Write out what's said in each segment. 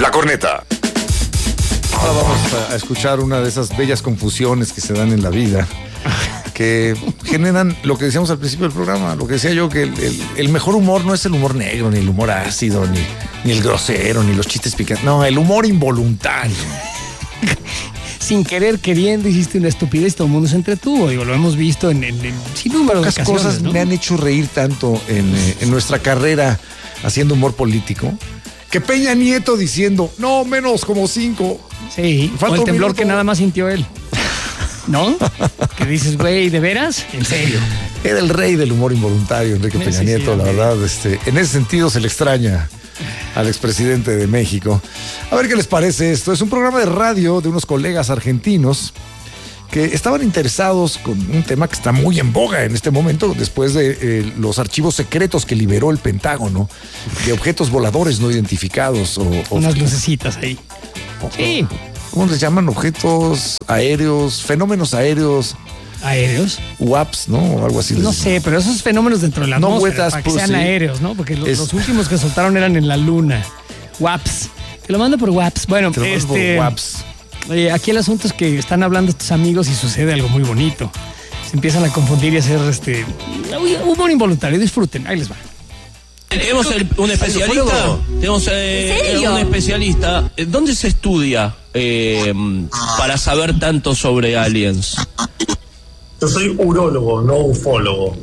La Corneta. Ahora vamos a escuchar una de esas bellas confusiones que se dan en la vida, que generan lo que decíamos al principio del programa, lo que decía yo, que el mejor humor no es el humor negro, ni el humor ácido, ni el grosero, ni los chistes picantes. No, el humor involuntario. Sin querer, queriendo, hiciste una estupidez, todo el mundo se entretuvo. Digo, lo hemos visto en sin número de ocasiones, cosas, ¿no? Me han hecho reír tanto en nuestra carrera haciendo humor político, que Peña Nieto diciendo, no, menos como 5. Sí, o el temblor que nada más sintió él. ¿No? Que dices, güey, ¿de veras? ¿En serio? Era el rey del humor involuntario, Enrique Peña Nieto, la verdad. En ese sentido se le extraña al expresidente de México. A ver qué les parece esto. Es un programa de radio de unos colegas argentinos que estaban interesados con un tema que está muy en boga en este momento, después de los archivos secretos que liberó el Pentágono de objetos voladores no identificados. Unas lucecitas ahí. Sí. ¿Cómo les llaman? Objetos aéreos, fenómenos aéreos. ¿Aéreos? WAPs, ¿no? O algo así. No sé, pero esos fenómenos dentro de la atmósfera, para que sean aéreos, ¿no? Porque los últimos que soltaron eran en la luna. WAPs. Te lo mando por WAPs. Bueno, por WAPs. Aquí el asunto es que están hablando estos amigos y sucede algo muy bonito. Se empiezan a confundir y a hacer humor involuntario. Disfruten, ahí les va. Tenemos un especialista. Tenemos un especialista. ¿Dónde se estudia para saber tanto sobre aliens? Yo soy urólogo, no ufólogo.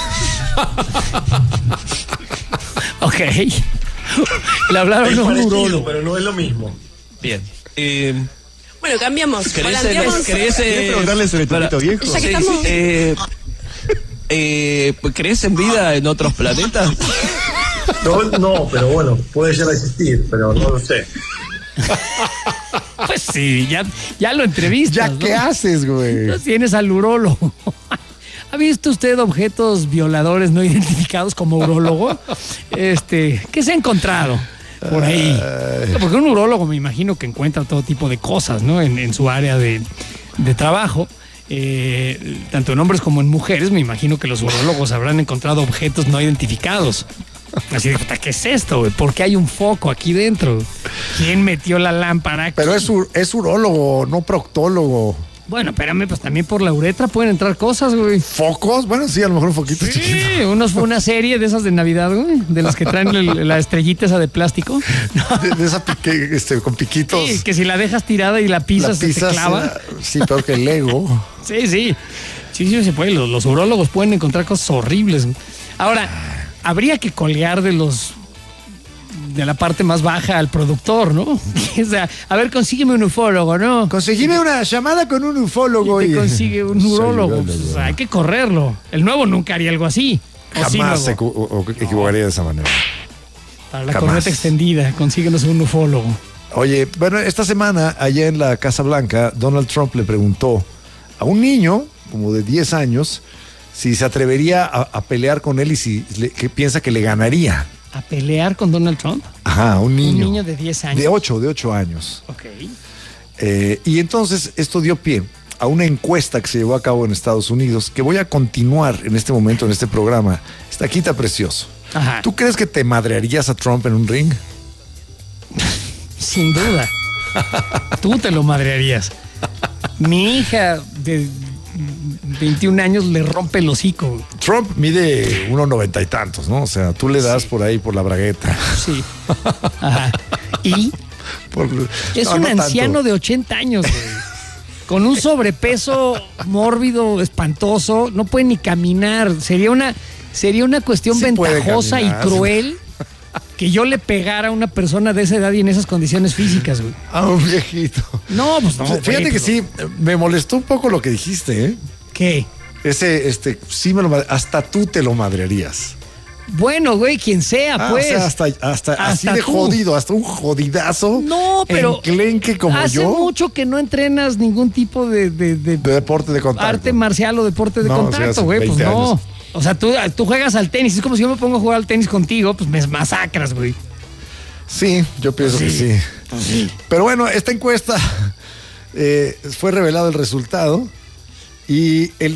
Ok. Le hablaron a un urólogo. Pero no es lo mismo. Bien. Bueno, cambiamos. ¿Querés preguntarle sobre tu pito viejo? Ya que estamos... ¿Crees en vida en otros planetas? No, pero bueno, puede llegar a existir, pero no lo sé. Pues sí, ya lo entrevistas. ¿Ya ¿no? qué haces, güey? No tienes al urólogo. ¿Ha visto usted objetos violadores no identificados como urólogo? ¿Qué se ha encontrado por ahí? Porque un urólogo me imagino que encuentra todo tipo de cosas, ¿no? En su área de trabajo. Tanto en hombres como en mujeres, me imagino que los urólogos habrán encontrado objetos no identificados. Así de, ¿qué es esto, güey? ¿Por qué hay un foco aquí dentro? ¿Quién metió la lámpara aquí? Pero es urólogo, no proctólogo. Bueno, espérame, pues también por la uretra pueden entrar cosas, güey. ¿Focos? Bueno, sí, a lo mejor un foquito chiquito. Sí, una serie de esas de Navidad, güey, de las que traen la estrellita esa de plástico. De esa con piquitos. Sí, que si la dejas tirada y la pisas, se te clava. Sí, peor que el Lego. Sí, se puede. Los urólogos pueden encontrar cosas horribles. Ahora, habría que colgar de la parte más baja al productor, ¿no? O sea, a ver, consígueme un ufólogo, ¿no? Consígueme una llamada con un ufólogo. Y te consigue un urólogo. Pues, hay que correrlo. El nuevo nunca haría algo así. Jamás se equivocaría de esa manera. Para la corneta extendida, consíguenos un ufólogo. Oye, bueno, esta semana, allá en la Casa Blanca, Donald Trump le preguntó a un niño, como de 10 años, si se atrevería a pelear con él y que piensa que le ganaría. ¿A pelear con Donald Trump? Ajá, un niño. Un niño de 10 años. De 8 años. Ok. Y entonces esto dio pie a una encuesta que se llevó a cabo en Estados Unidos, que voy a continuar en este momento en este programa. Está quita precioso. Ajá. ¿Tú crees que te madrearías a Trump en un ring? Sin duda. Tú te lo madrearías. Mi hija de 21 años le rompe el hocico. Trump mide 1.90 y tantos, ¿no? O sea, tú le das por ahí por la bragueta. Sí. Ajá. Y es un anciano tanto. de 80 años, güey. Con un sobrepeso mórbido, espantoso. No puede ni caminar. Sería una cuestión sí ventajosa y caminar, cruel que yo le pegara a una persona de esa edad y en esas condiciones físicas, güey. A un viejito. No, pues no. Fíjate güey, que sí, me molestó un poco lo que dijiste, ¿eh? ¿Qué? Sí hasta tú te lo madrearías. Bueno, güey, quien sea, pues. O sea, hasta así de tú. Jodido, hasta un jodidazo. No, pero enclenque como hace yo. mucho que no entrenas ningún tipo de deporte de contacto. Arte marcial o deporte de contacto, güey. Pues no. Años. O sea, tú juegas al tenis. Es como si yo me pongo a jugar al tenis contigo, pues me masacras, güey. Sí, yo pienso que sí. Sí. Pero bueno, esta encuesta fue revelado el resultado. Y el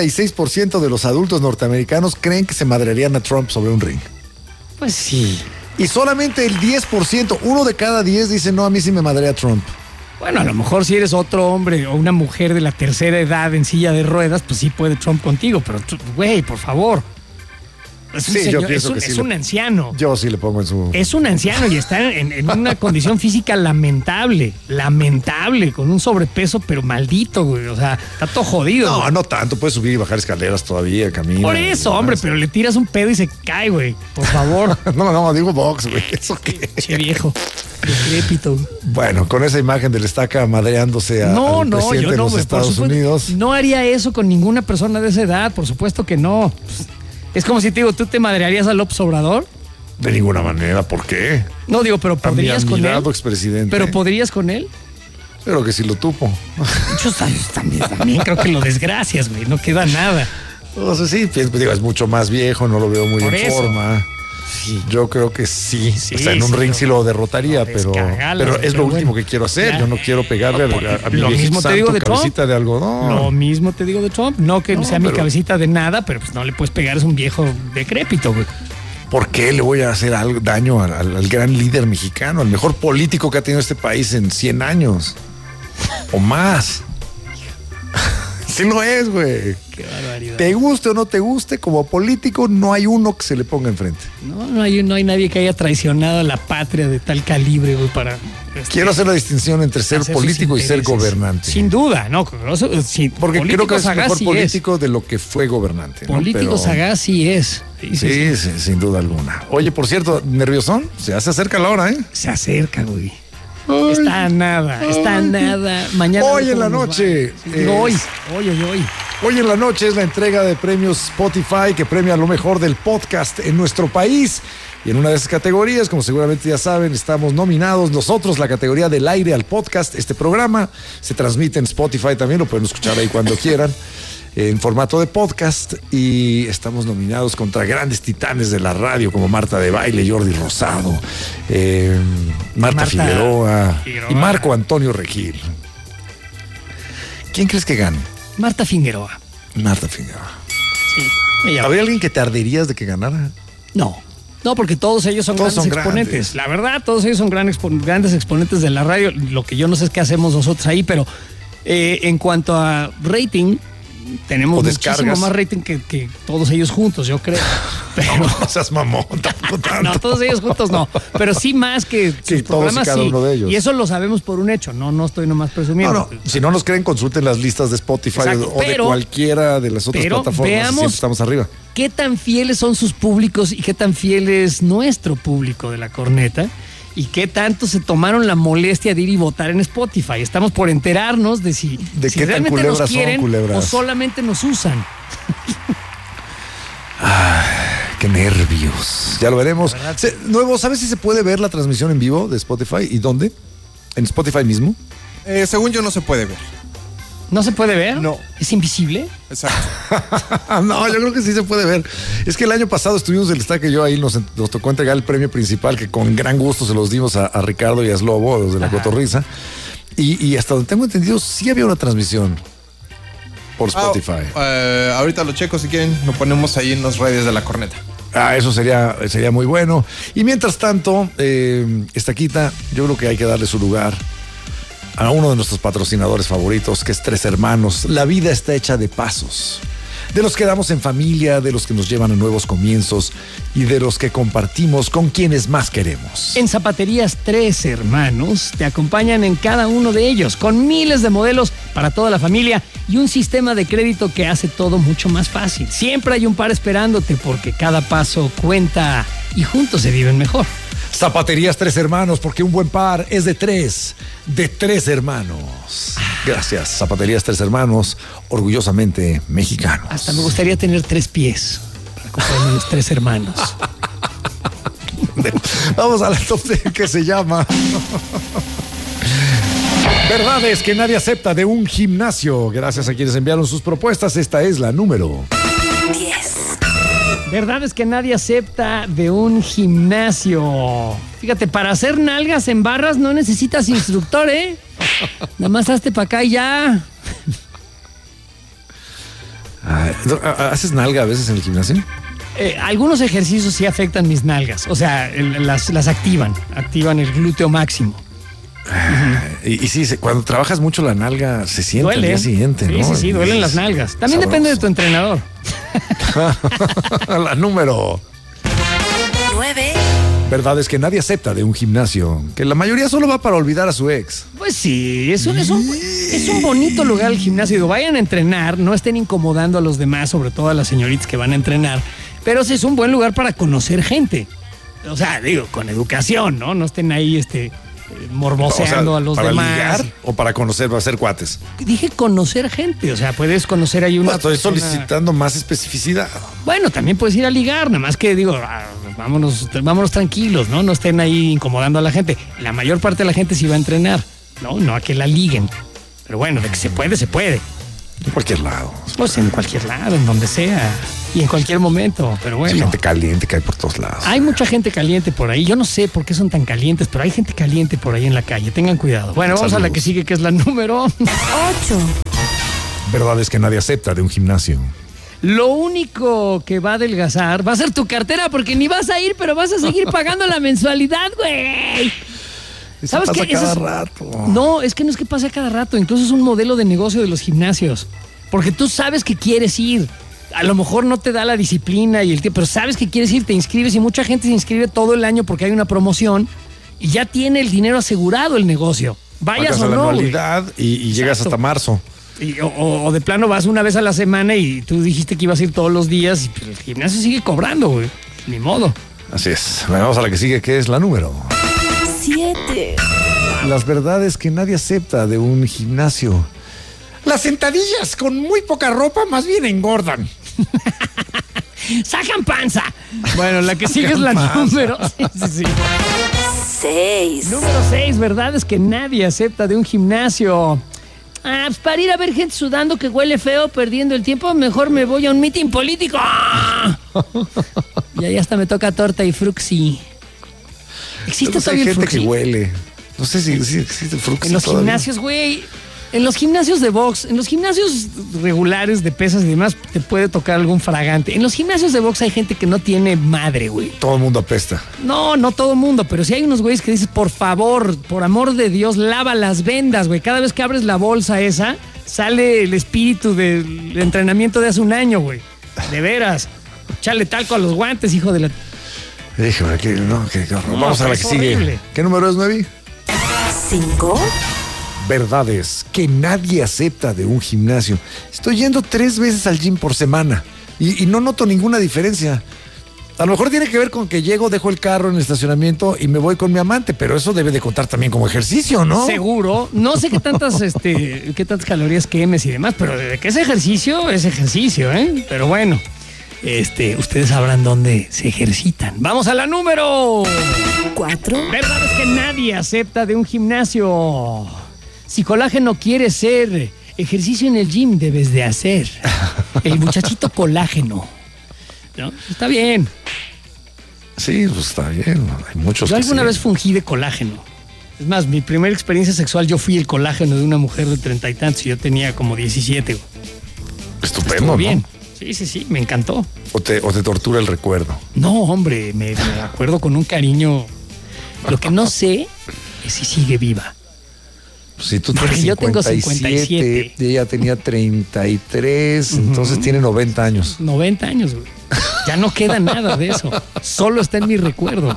66% de los adultos norteamericanos creen que se madrearían a Trump sobre un ring. Pues sí. Y solamente el 10%, 1 de cada 10 dice, no, a mí sí me madrea Trump. Bueno, a lo mejor si eres otro hombre o una mujer de la tercera edad en silla de ruedas, pues sí puede Trump contigo, pero güey, por favor. Es un, Sí, yo pienso que es sí un anciano. Yo sí le pongo en su... Es un anciano y está en una condición física lamentable, con un sobrepeso, pero maldito, güey. O sea, está todo jodido. No, no tanto, puede subir y bajar escaleras todavía, camina. Por eso, hombre, pero le tiras un pedo y se cae, güey. Por favor. No, digo box, güey. ¿Eso qué? Che viejo, decrépito. Bueno, con esa imagen del estaca madreándose al presidente yo de no, los güey, por Estados supuesto, Unidos. No haría eso con ninguna persona de esa edad, por supuesto que no. Es como si te digo, ¿tú te madrearías a López Obrador? De ninguna manera, ¿por qué? No, digo, pero A mi ¿podrías con él? admirado expresidente. ¿Pero podrías con él? Pero que sí lo tupo. Yo también creo que lo desgracias, güey, no queda nada. O sea, sí, pues, digo, es mucho más viejo, no lo veo muy Por en eso. forma. Sí. Yo creo que sí. Sí, O sea, en un sí, ring lo- sí lo derrotaría, lo pero descagalas, es pero lo último bueno. que quiero hacer. Ya. Yo no quiero pegarle a mi Lo viejito mismo te santo, digo de Trump. cabecita de algodón. Lo mismo te digo de Trump. No que No, sea mi pero- cabecita de nada, pero pues no le puedes pegar, es un viejo decrépito, güey. ¿Por qué le voy a hacer daño al gran líder mexicano, al mejor político que ha tenido este país en 100 años? O más. Sí lo es, güey. Qué barbaridad. Te guste o no te guste, como político no hay uno que se le ponga enfrente. No hay nadie que haya traicionado a la patria de tal calibre, güey, para... Quiero hacer la distinción entre ser hacer sus político y ser intereses. gobernante. Sin duda, ¿no? Porque creo que es mejor político de lo que fue gobernante. ¿no? Político Pero- sagaz sí es. Sí, sin duda alguna. Oye, por cierto, ¿nerviosón? Se hace acerca la hora, ¿eh? Se acerca, güey. Está a nada. Mañana. Hoy no en la cómo nos noche, va. Digo, hoy. Hoy en la noche es la entrega de premios Spotify que premia lo mejor del podcast en nuestro país. Y en una de esas categorías, como seguramente ya saben, estamos nominados nosotros, la categoría del aire al podcast. Este programa se transmite en Spotify también, lo pueden escuchar ahí cuando quieran, en formato de podcast. Y estamos nominados contra grandes titanes de la radio como Marta de Baile, Jordi Rosado, Marta Figueroa y Marco Antonio Regil. ¿Quién crees que gane? Marta Figueroa. Marta Figueroa. Sí. Ella. ¿Habría alguien que te arderías de que ganara? No, porque todos ellos son Todos grandes son exponentes. grandes. La verdad, todos ellos son grandes exponentes de la radio. Lo que yo no sé es qué hacemos nosotros ahí, pero en cuanto a rating, tenemos O muchísimo descargas. más rating que todos ellos juntos, yo creo. Pero No seas mamón, tampoco tanto. no, todos ellos juntos no. Pero sí más que sus todos y programas, cada sí. uno de ellos. Y eso lo sabemos por un hecho. No estoy nomás presumiendo. No, si no nos creen, consulten las listas de Spotify Exacto, o de pero- cualquiera de las otras pero plataformas. veamos- Siempre estamos arriba. ¿Qué tan fieles son sus públicos y qué tan fiel es nuestro público de La Corneta? ¿Y qué tanto se tomaron la molestia de ir y votar en Spotify? Estamos por enterarnos de si De qué tan realmente culebras nos son, quieren culebras. o solamente nos usan. Qué nervios. Ya lo veremos. Nuevo, ¿sabes si se puede ver la transmisión en vivo de Spotify? ¿Y dónde? ¿En Spotify mismo? Según yo no se puede ver. ¿No se puede ver? No. ¿Es invisible? Exacto. No, yo creo que sí se puede ver. Es que el año pasado estuvimos el destaque y yo ahí nos tocó entregar el premio principal que con gran gusto se los dimos a Ricardo y a Slobo, los de la Cotorrisa. Y hasta donde tengo entendido, sí había una transmisión por Spotify. Ahorita lo checo si quieren, lo ponemos ahí en las redes de La Corneta. Eso sería muy bueno. Y mientras tanto, Estaquita, yo creo que hay que darle su lugar a uno de nuestros patrocinadores favoritos, que es Tres Hermanos. La vida está hecha de pasos. De los que damos en familia, de los que nos llevan a nuevos comienzos y de los que compartimos con quienes más queremos. En Zapaterías Tres Hermanos te acompañan en cada uno de ellos, con miles de modelos para toda la familia y un sistema de crédito que hace todo mucho más fácil. Siempre hay un par esperándote porque cada paso cuenta y juntos se viven mejor. Zapaterías Tres Hermanos, porque un buen par es de tres hermanos. Gracias, Zapaterías Tres Hermanos, orgullosamente mexicanos. Hasta me gustaría tener 3 pies para comprarme los 3 hermanos. Vamos a la top 10 que se llama Verdades que nadie acepta de un gimnasio. Gracias a quienes enviaron sus propuestas. Esta es la número 10. Verdades que nadie acepta de un gimnasio. Fíjate, para hacer nalgas en barras no necesitas instructor, ¿eh? Nada más hazte para acá y ya. ¿Haces nalga a veces en el gimnasio? algunos ejercicios sí afectan mis nalgas. O sea, las activan el glúteo máximo. Y sí, cuando trabajas mucho la nalga se siente duele. al día siguiente, ¿no? Sí, duelen las nalgas. También sabroso. depende de tu entrenador. La número 9. Verdad es que nadie acepta de un gimnasio, que la mayoría solo va para olvidar a su ex. Pues sí, es un bonito lugar el gimnasio. Digo, vayan a entrenar, no estén incomodando a los demás, sobre todo a las señoritas que van a entrenar. Pero sí es un buen lugar para conocer gente. O sea, digo, con educación, ¿no? No estén ahí morboseando a los ¿para demás. ligar o para conocer, para hacer cuates? Dije conocer gente, o sea, puedes conocer ahí una Estoy persona. solicitando más especificidad. Bueno, también puedes ir a ligar, nada más que digo, vámonos tranquilos, ¿no? No estén ahí incomodando a la gente. La mayor parte de la gente sí va a entrenar, no a que la liguen. Pero bueno, de que se puede, se puede. En cualquier lado. Pues en cualquier lado, en donde sea. Y en cualquier momento, pero Hay bueno. gente caliente que hay por todos lados. Hay mucha gente caliente por ahí. Yo no sé por qué son tan calientes, pero hay gente caliente por ahí en la calle. Tengan cuidado. Bueno, vamos a la que sigue, que es la número 8. Verdad es que nadie acepta de un gimnasio. Lo único que va a adelgazar va a ser tu cartera, porque ni vas a ir, pero vas a seguir pagando la mensualidad, güey. Eso pasa qué? cada rato. No, es que no es que pase a cada rato. Incluso es un modelo de negocio de los gimnasios. Porque tú sabes que quieres ir. A lo mejor no te da la disciplina y el tiempo, pero sabes que quieres ir, te inscribes y mucha gente se inscribe todo el año porque hay una promoción y ya tiene el dinero asegurado el negocio. Vayas Pagas o a la no, güey. anualidad y llegas Exacto. hasta marzo. O de plano vas una vez a la semana y tú dijiste que ibas a ir todos los días y pues, el gimnasio sigue cobrando, güey. Ni modo. Así es. Bueno, vamos a la que sigue, que es la número. 7. Las verdades que nadie acepta de un gimnasio. Las sentadillas con muy poca ropa más bien engordan. ¡Sacan panza! Bueno, la que sigue es la número... Sí. 6. Número 6, verdad es que nadie acepta de un gimnasio. Pues para ir a ver gente sudando que huele feo, perdiendo el tiempo, mejor me voy a un mitin político. Y ahí hasta me toca torta y fruxi. ¿Existe Entonces, todavía hay el gente fruxi? que huele. No sé si existe el fruxi En los todavía. gimnasios, güey. En los gimnasios de box, en los gimnasios regulares de pesas y demás, te puede tocar algún fragante. En los gimnasios de box hay gente que no tiene madre, güey. Todo el mundo apesta. No todo el mundo, pero si hay unos güeyes que dices, por favor, por amor de Dios, lava las vendas, güey. Cada vez que abres la bolsa esa, sale el espíritu del entrenamiento de hace un año, güey. De veras. Échale talco a los guantes, hijo de la... Híjole, vamos a la que es sigue. horrible. ¿Qué número es, Nuevi? 5. Verdades que nadie acepta de un gimnasio. Estoy yendo 3 veces al gym por semana y no noto ninguna diferencia. A lo mejor tiene que ver con que llego, dejo el carro en el estacionamiento y me voy con mi amante, pero eso debe de contar también como ejercicio, ¿no? Seguro. No sé qué tantas calorías quemes y demás, pero de que es ejercicio, ¿eh? Pero bueno, ustedes sabrán dónde se ejercitan. Vamos a la número 4. Verdad es que nadie acepta de un gimnasio. Si colágeno quieres ser, ejercicio en el gym debes de hacer. El muchachito colágeno. ¿No? Está bien. Sí, pues está bien. Hay muchos Yo que alguna sí. vez fungí de colágeno. Es más, mi primera experiencia sexual, yo fui el colágeno de una mujer de 30 y tantos y yo tenía como 17. Estupendo, Estuvo ¿no? bien. Sí, me encantó. O te tortura el recuerdo. No, hombre, me acuerdo con un cariño. Lo que no sé es si sigue viva. Si tú Porque tienes yo tengo 57 y ella tenía 33, entonces tiene 90 años. 90 años, güey. Ya no queda nada de eso. Solo está en mi recuerdo.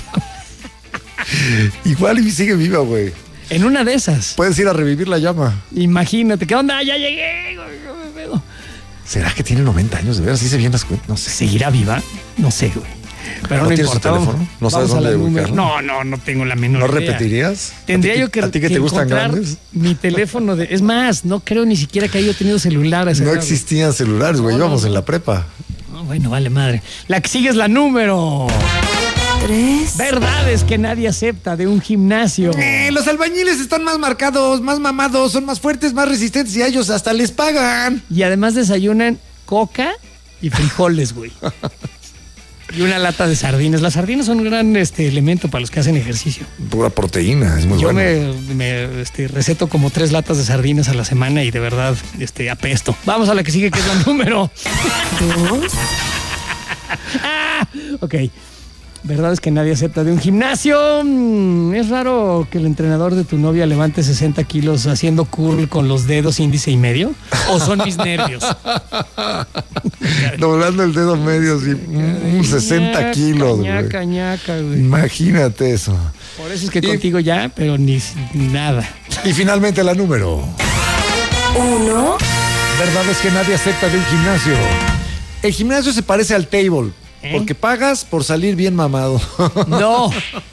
Igual y sigue viva, güey. En una de esas. Puedes ir a revivir la llama. Imagínate, ¿qué onda? Ya llegué. ¿Qué pedo? ¿Será que tiene 90 años? De veras, sí se bien las cuentas. No sé. ¿Seguirá viva? No sé, güey. Pero ¿No no tienes su importa. teléfono? ¿No sabes Vamos a la dónde número. ubicarlo? No tengo la menor ¿No idea. repetirías? Tendría ¿A ti yo que ¿A ti que te gustan encontrar grandes? mi teléfono de... Es más, no creo ni siquiera que haya tenido celular a esa No edad, existían celulares, güey. No, Íbamos no. en la prepa. güey. Bueno, vale madre. La que sigue es la número 3. Verdades que nadie acepta de un gimnasio. Los albañiles están más marcados, más mamados, son más fuertes, más resistentes y a ellos hasta les pagan. Y además desayunan coca y frijoles, güey. Y una lata de sardinas. Las sardinas son un gran elemento para los que hacen ejercicio. Pura proteína, es muy Yo bueno. me receto como 3 latas de sardinas a la semana y de verdad apesto. Vamos a la que sigue, que es la número 2. Ok. Verdad es que nadie acepta de un gimnasio. Es raro que el entrenador de tu novia levante 60 kilos haciendo curl con los dedos índice y medio. ¿O son mis nervios? Doblando el dedo medio, sí. 60 kilos, güey. Ñaca, güey. Imagínate eso. Por eso es que contigo ya, pero ni nada. Y finalmente la número 1. Verdad es que nadie acepta de un gimnasio. El gimnasio se parece al table. Porque pagas por salir bien mamado. No.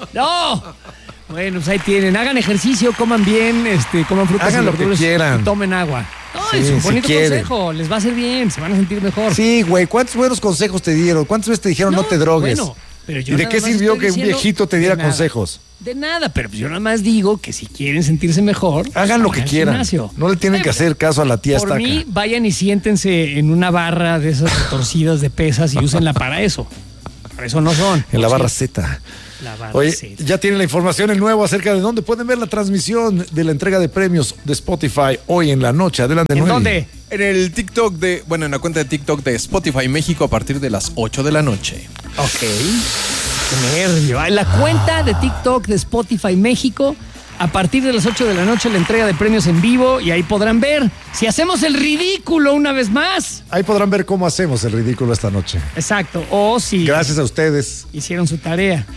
Bueno, pues ahí tienen. Hagan ejercicio, coman bien, coman frutas Hagan y lo que verduras quieran. y tomen agua. No, Sí, es un si bonito quieren. consejo. Les va a hacer bien, se van a sentir mejor. Sí, güey, ¿cuántos buenos consejos te dieron? ¿Cuántas veces te dijeron no te drogues? Bueno, pero yo ¿Y de nada qué más sirvió estoy que un diciendo viejito te de diera nada. consejos? De nada, pero yo nada más digo que si quieren sentirse mejor, Hagan lo que al quieran. gimnasio. No le tienen que hacer caso a la tía Por estaca. mí, vayan y siéntense en una barra de esas retorcidas de pesas y úsenla para eso. Para eso no son. En la Por barra cierto. Z. La barra Oye, Z. ya tienen la información el nuevo acerca de dónde pueden ver la transmisión de la entrega de premios de Spotify hoy en la noche. Adelante, ¿En Noeli. dónde? En el TikTok en la cuenta de TikTok de Spotify México a partir de las 8 de la noche. Ok. Qué nervio. En la cuenta de TikTok de Spotify México, a partir de las 8 de la noche, la entrega de premios en vivo y ahí podrán ver si hacemos el ridículo una vez más. Ahí podrán ver cómo hacemos el ridículo esta noche. Exacto. O si Gracias a ustedes. hicieron su tarea.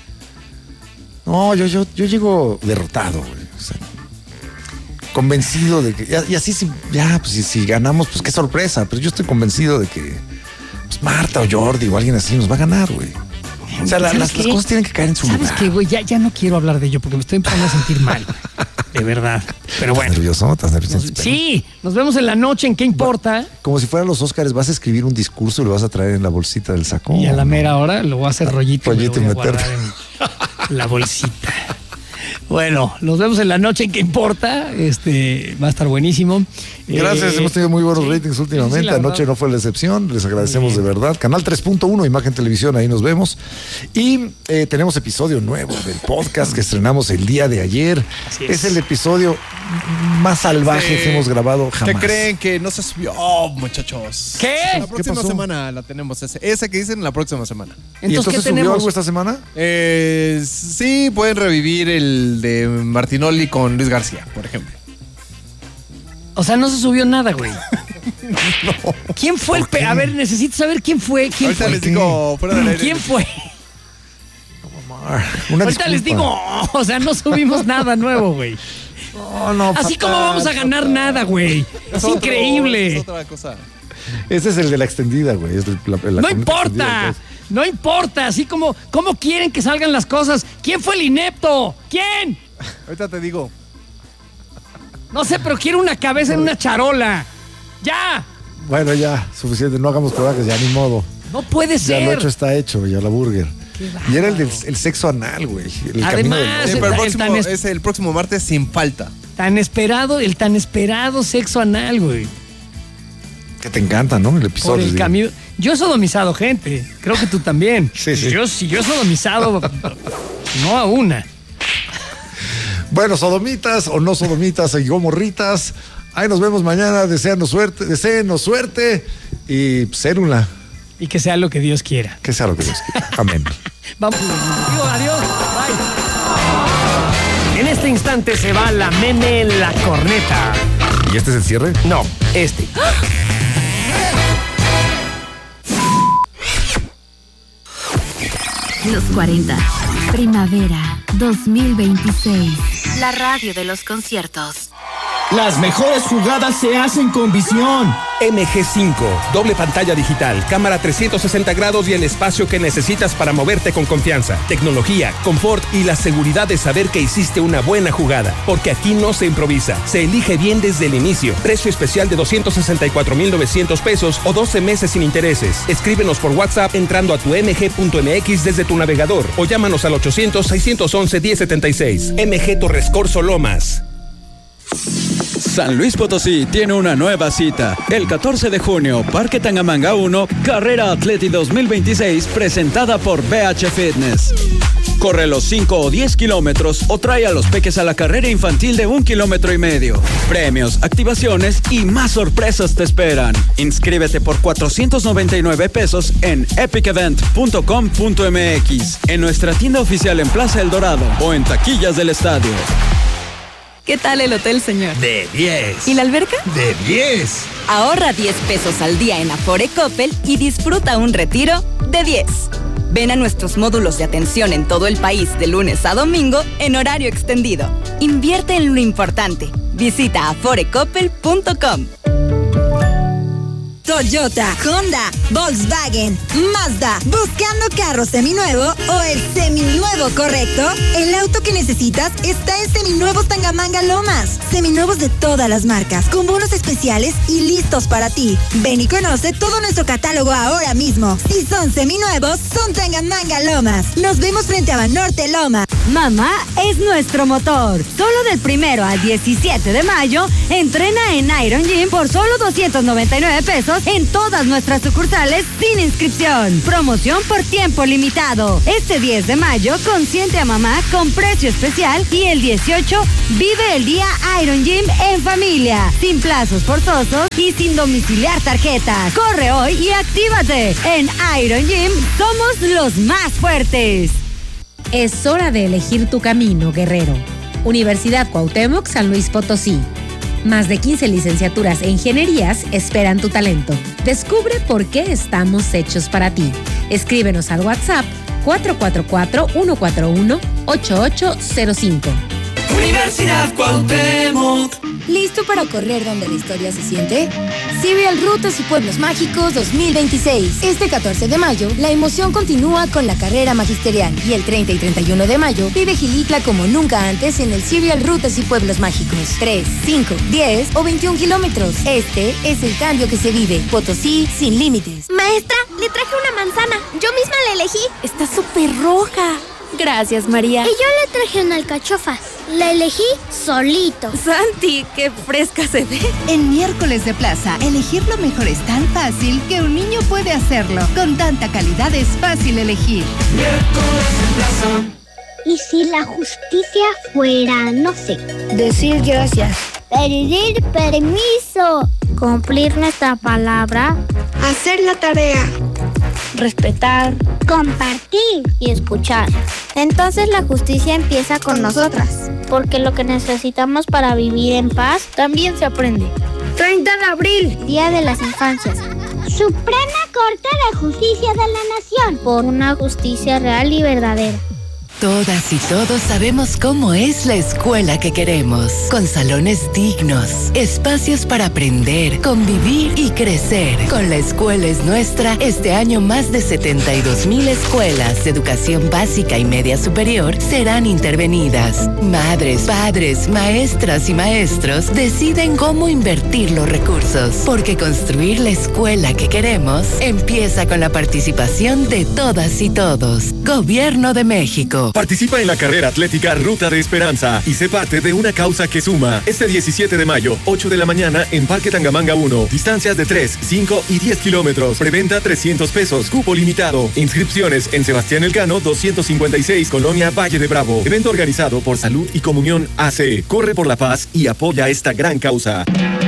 No, yo llego derrotado, güey. O sea, convencido de que. Y así, si ganamos, pues qué sorpresa. Pero yo estoy convencido de que pues, Marta o Jordi o alguien así nos va a ganar, güey. O sea, ¿Sabes las qué? cosas tienen que caer en su ¿Sabes lugar. qué, güey? Ya no quiero hablar de ello porque me estoy empezando a sentir mal. De verdad. Pero bueno. ¿Estás nervioso? Sí, nos vemos en la noche en ¿Qué importa? Como si fueran los Óscares, vas a escribir un discurso y lo vas a traer en la bolsita del saco. Y a la mera hora lo voy a hacer rollito, Rollito y y lo voy a meterte. guardar en la bolsita. Bueno, nos vemos en la noche en ¿Qué importa? Va a estar buenísimo. Gracias, hemos tenido muy buenos ratings últimamente. sí, la Anoche verdad. no fue la excepción, les agradecemos de verdad. Canal 3.1, Imagen Televisión, ahí nos vemos. Y tenemos episodio nuevo del podcast que estrenamos el día de ayer. Así Es es. el episodio más salvaje que hemos grabado jamás. ¿Qué creen que no se subió? Oh, muchachos. ¿Qué? La próxima pasó? semana la tenemos. Ese que dicen la próxima semana. ¿Y entonces ¿qué subió tenemos? algo esta semana? Sí, pueden revivir el de Martinoli con Luis García, por ejemplo. O sea, no se subió nada, güey. ¿Quién fue el A ver, necesito saber quién fue. ¿Quién Ahorita fue? les digo fuera del aire. ¿Quién fue? Una Ahorita les disculpa. digo, o sea, no subimos nada nuevo, güey. No, Así fatal, como vamos a ganar fatal. nada, güey. Es otro, increíble. Es otra cosa. Ese es el de la extendida, güey. Es la No camioneta importa, extendida, no importa. Así como, ¿cómo quieren que salgan las cosas? ¿Quién fue el inepto? ¿Quién? Ahorita te digo. No sé, pero quiero una cabeza en una charola. ¡Ya! pues. Bueno, ya, suficiente. No hagamos corajes, ya ni modo. No puede Ya lo ser. hecho está hecho, ya la burger. Qué Y era el sexo anal, güey. El camino del Además, Sí, oso. pero el el próximo martes sin falta. el tan esperado sexo anal, güey. Que te encanta, ¿no? El Por episodio. el digo. camino. Yo he sodomizado gente. Creo que tú también. Sí, sí. Si yo he sodomizado, no a una. Bueno, sodomitas o no sodomitas y gomorritas. Ahí nos vemos mañana. Deseenos suerte y célula. Y que sea lo que Dios quiera. Que sea lo que Dios quiera. Amén. Vamos. Digo, adiós. Bye. En este instante se va la meme en la corneta. ¿Y este es el cierre? No, este. Los 40. Primavera 2026. La radio de los conciertos. Las mejores jugadas se hacen con visión. MG5, doble pantalla digital, cámara 360 grados y el espacio que necesitas para moverte con confianza. Tecnología, confort y la seguridad de saber que hiciste una buena jugada. Porque aquí no se improvisa, se elige bien desde el inicio. Precio especial de 264,900 pesos o 12 meses sin intereses. Escríbenos por WhatsApp entrando a tu mg.mx desde tu navegador o llámanos al 800-611-1076. MG Torres Corso Lomas. San Luis Potosí tiene una nueva cita. El 14 de junio, Parque Tangamanga 1, Carrera Atleti 2026, presentada por BH Fitness. Corre los 5 o 10 kilómetros o trae a los peques a la carrera infantil de 1,5 kilómetros. Premios, activaciones y más sorpresas te esperan. Inscríbete por 499 pesos en epicevent.com.mx, en nuestra tienda oficial en Plaza El Dorado o en taquillas del estadio. ¿Qué tal el hotel, señor? De 10. ¿Y la alberca? De 10. Ahorra 10 pesos al día en Afore Coppel y disfruta un retiro de 10. Ven a nuestros módulos de atención en todo el país de lunes a domingo en horario extendido. Invierte en lo importante. Visita aforecoppel.com. Toyota, Honda, Volkswagen, Mazda. ¿Buscando carro seminuevo o el seminuevo correcto? El auto que necesitas está en Seminuevos Tangamanga Lomas. Seminuevos de todas las marcas, con bonos especiales y listos para ti. Ven y conoce todo nuestro catálogo ahora mismo. Si son seminuevos, son Tangamanga Lomas. Nos vemos frente a Banorte Loma. Mamá es nuestro motor. Solo del 1 al 17 de mayo, entrena en Iron Gym por solo 299 pesos en todas nuestras sucursales sin inscripción. Promoción por tiempo limitado. Este 10 de mayo, consiente a mamá con precio especial y el 18, vive el día Iron Gym en familia, sin plazos forzosos y sin domiciliar tarjetas. Corre hoy y actívate. En Iron Gym somos los más fuertes. Es hora de elegir tu camino, guerrero. Universidad Cuauhtémoc, San Luis Potosí. Más de 15 licenciaturas e ingenierías esperan tu talento. Descubre por qué estamos hechos para ti. Escríbenos al WhatsApp 444-141-8805. Universidad Cuauhtémoc. ¿Listo para correr donde la historia se siente? Serial Rutas y Pueblos Mágicos 2026. Este 14 de mayo, la emoción continúa con la carrera magisterial. Y el 30 y 31 de mayo, vive Gilitla como nunca antes en el Serial Rutas y Pueblos Mágicos. 3, 5, 10 o 21 kilómetros. Este es el cambio que se vive. Potosí sin límites. Maestra, le traje una manzana. Yo misma la elegí. Está súper roja. Gracias, María. Y yo le traje una alcachofa. La elegí solito. Santi, qué fresca se ve. En Miércoles de Plaza, elegir lo mejor es tan fácil que un niño puede hacerlo. Con tanta calidad es fácil elegir. Miércoles de Plaza. ¿Y si la justicia fuera, no sé? Decir gracias. Pedir permiso. Cumplir nuestra palabra. Hacer la tarea. Respetar, compartir y escuchar. Entonces la justicia empieza con nosotras, porque lo que necesitamos para vivir en paz también se aprende. 30 de abril, Día de las Infancias. Suprema Corte de Justicia de la Nación, por una justicia real y verdadera. Todas y todos sabemos cómo es la escuela que queremos, con salones dignos, espacios para aprender, convivir y crecer. Con La Escuela es Nuestra, este año más de 72,000 escuelas de educación básica y media superior serán intervenidas. Madres, padres, maestras y maestros deciden cómo invertir los recursos, porque construir la escuela que queremos empieza con la participación de todas y todos. Gobierno de México. Participa en la carrera atlética Ruta de Esperanza y sé parte de una causa que suma. Este 17 de mayo, 8 de la mañana, en Parque Tangamanga 1. Distancias de 3, 5 y 10 kilómetros. Preventa 300 pesos. Cupo limitado. Inscripciones en Sebastián Elcano, 256, Colonia Valle de Bravo. Evento organizado por Salud y Comunión AC. Corre por la paz y apoya esta gran causa.